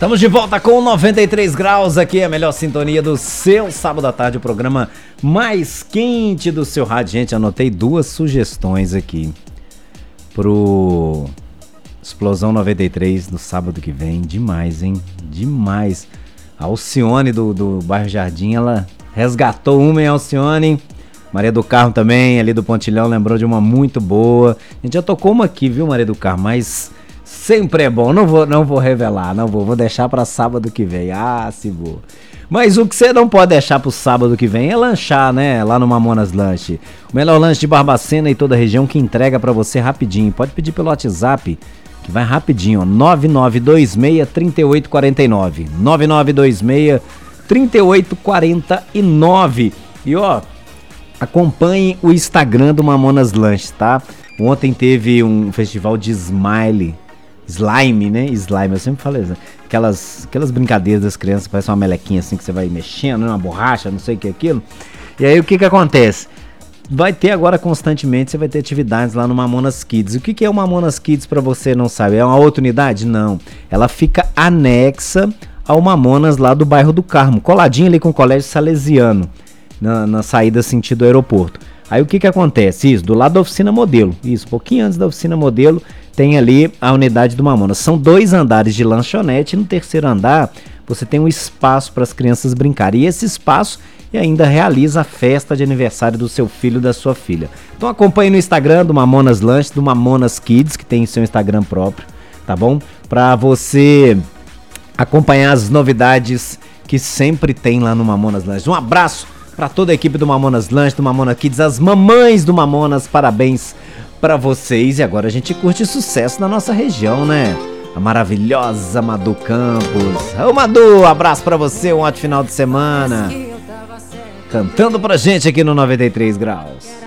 Estamos de volta com 93 graus aqui, a melhor sintonia do seu sábado à tarde, o programa mais quente do seu rádio. Gente, anotei 2 sugestões aqui pro Explosão 93 no sábado que vem. Demais, hein? Demais. A Alcione do bairro Jardim, ela resgatou uma em Alcione. Maria do Carmo também, ali do Pontilhão, lembrou de uma muito boa. A gente já tocou uma aqui, viu, Maria do Carmo? Mas sempre é bom. Não vou revelar, vou deixar para sábado que vem. Ah, se vou. Mas o que você não pode deixar pro sábado que vem é lanchar, né? Lá no Mamonas Lanche. O melhor lanche de Barbacena e toda a região que entrega para você rapidinho. Pode pedir pelo WhatsApp, que vai rapidinho, ó. 9926-3849. 9926-3849. E ó, acompanhe o Instagram do Mamonas Lanche, tá? Ontem teve um festival de slime, né? Slime, eu sempre falei isso. Aquelas brincadeiras das crianças, parece uma melequinha assim que você vai mexendo, uma borracha, não sei o que é aquilo. E aí o que acontece? Vai ter agora constantemente, você vai ter atividades lá no Mamonas Kids. O que é o Mamonas Kids pra você não sabe? É uma outra unidade? Não. Ela fica anexa ao Mamonas lá do bairro do Carmo, coladinho ali com o Colégio Salesiano, na saída sentido aeroporto. Aí o que acontece? Isso, do lado da oficina modelo, isso, pouquinho antes da oficina modelo, tem ali a unidade do Mamonas. São 2 andares de lanchonete, e no terceiro andar você tem um espaço para as crianças brincarem. E esse espaço ainda realiza a festa de aniversário do seu filho e da sua filha. Então acompanhe no Instagram do Mamonas Lanche, do Mamonas Kids, que tem seu Instagram próprio, tá bom? Para você acompanhar as novidades que sempre tem lá no Mamonas Lanche. Um abraço para toda a equipe do Mamonas Lanche, do Mamonas Kids, as mamães do Mamonas, parabéns para vocês. E agora a gente curte sucesso na nossa região, né? A maravilhosa Madu Campos. Ô Madu, abraço para você, um ótimo final de semana. Cantando pra gente aqui no 93 graus.